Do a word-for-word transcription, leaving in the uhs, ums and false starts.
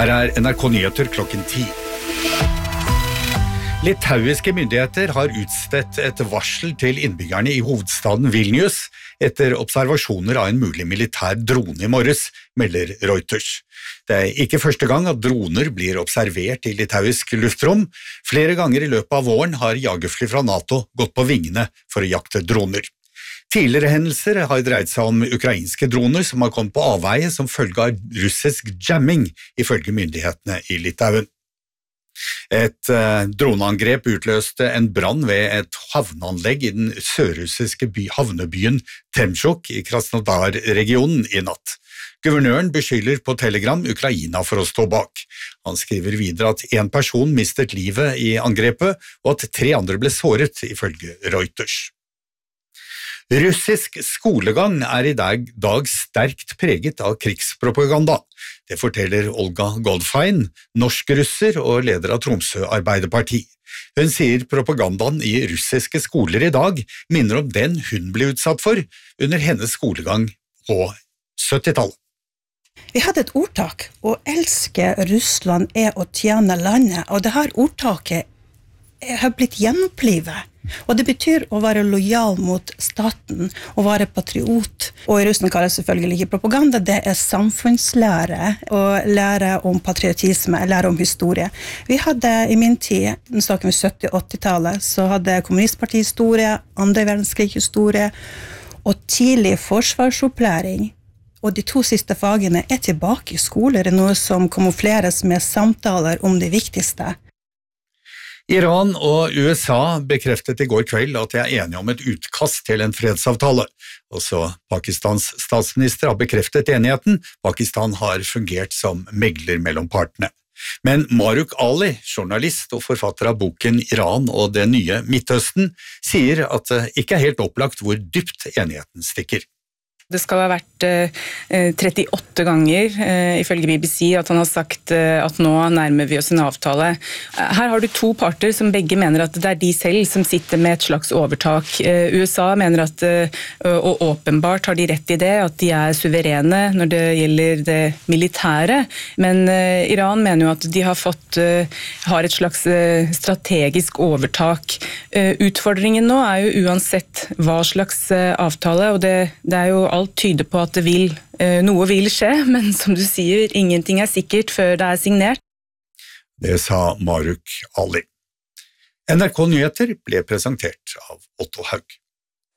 Her er N R K Nyheter klokken ti. Litauiske myndigheter har utstedt et varsel til innbyggerne i hovedstaden Vilnius etter observasjoner av en mulig militær drone i morges, melder Reuters. Det er ikke første gang at droner blir observert i litauisk luftrom. Flere ganger i løpet av våren har jagerfly fra NATO gått på vingene for å jakte droner. Tidligere hendelser har dreid seg om ukrainske droner som har kommet på avveie som følge av russisk jamming, ifølge myndighetene i Litauen. Et eh, droneangrep utløste en brann ved et havneanlegg i den sørrussiske by, havnebyen Temsjok i Krasnodar-regionen i natt. Guvernøren beskylder på Telegram Ukraina for å stå bak. Han skriver videre at en person mistet livet i angrepet, og at tre andre ble såret, ifølge Reuters. Russisk skolegang er i dag, dag sterkt preget av krigspropaganda. Det forteller Olga Goldfein, norsk-russer og leder av Tromsø Arbeiderparti. Hun sier propagandaen i russiske skoler i dag minner om den hun ble utsatt for under hennes skolegang på syttitallet. Vi hadde et ordtak, å elske Russland er å tjene landet, og det her ordtaket har blitt gjenopplivet. Og det betyr å være lojal mot staten, å være patriot. Og i Russland kalles selvfølgelig ikke propaganda, det er samfunnslære, og lære om patriotisme, lære om historie. Vi hadde i min tid, nå snakker vi sytti-åttitallet, så hadde kommunistpartihistorie, andre verdenskrig-historie, og tidlig forsvarsopplæring. Og de to siste fagene er tilbake i skoler, noe som kamufleres med samtaler om det viktigste. Iran og U S A bekreftet i går kveld at de er enige om et utkast til en fredsavtale. Også Pakistans statsminister har bekreftet enigheten. Pakistan har fungert som megler mellom partene. Men Maruk Ali, journalist og forfatter av boken Iran og det nye Midtøsten, sier at det ikke er helt opplagt hvor dypt enigheten stikker. Det skal ha vært eh, trettiåtte ganger, eh, ifølge B B C, at han har sagt eh, at nå nærmer vi oss en avtale. Her har du to parter som begge mener at det er de selv som sitter med et slags overtak. Eh, U S A mener at, eh, og åpenbart har de rett i det, at de er suverene når det gjelder det militære, men eh, Iran mener jo at de har fått, eh, har et slags eh, strategisk overtak. Eh, utfordringen nå er jo uansett hva slags eh, avtale, og det, det er jo alt tyder på at det vil, noe vil skje, men som du sier, ingenting er sikkert før det er signert. Det sa Maruk Ali. N R K Nyheter ble presentert av Otto Haug.